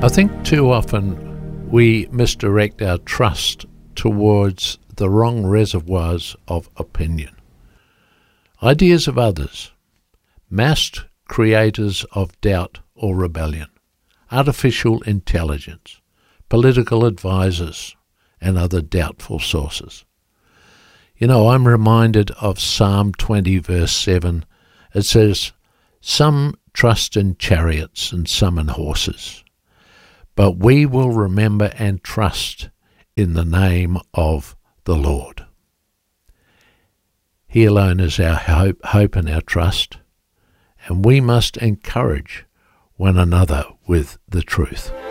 I think too often we misdirect our trust towards the wrong reservoirs of opinion. Ideas of others, masked creators of doubt or rebellion, artificial intelligence, political advisors, and other doubtful sources. You know, I'm reminded of Psalm 20 verse 7. It says, "Some trust in chariots and some in horses, but we will remember and trust in the name of the Lord." He alone is our hope and our trust, and we must encourage one another with the truth.